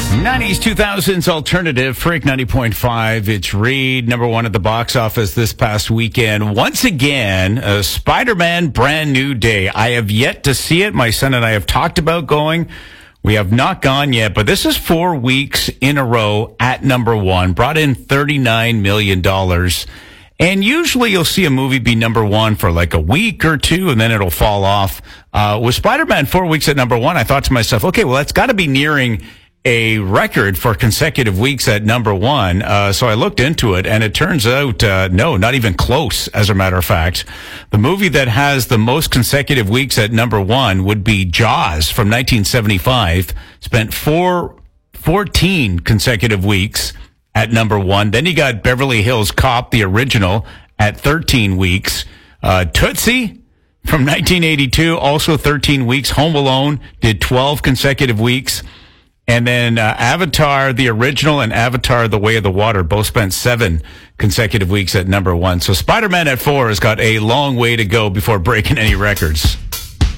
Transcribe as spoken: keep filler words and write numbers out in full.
nineties, two thousands alternative, Freak ninety point five. It's Reed, number one at the box office this past weekend. Once again, a Spider-Man Brand New Day. I have yet to see it. My son and I have talked about going. We have not gone yet, but this is four weeks in a row at number one. Brought in thirty-nine million dollars. And usually you'll see a movie be number one for like a week or two, and then it'll fall off. Uh, with Spider-Man four weeks at number one, I thought to myself, okay, well, that's got to be nearing a record for consecutive weeks at number one. Uh, so I looked into it, and it turns out, uh, no, not even close, as a matter of fact. The movie that has the most consecutive weeks at number one would be Jaws from nineteen seventy-five. Spent four, fourteen consecutive weeks at number one. Then you got Beverly Hills Cop, the original, at thirteen weeks. Uh, Tootsie from nineteen eighty-two, also thirteen weeks. Home Alone did twelve consecutive weeks. And then uh, Avatar, the original, and Avatar, The Way of the Water both spent seven consecutive weeks at number one. So Spider-Man at four has got a long way to go before breaking any records.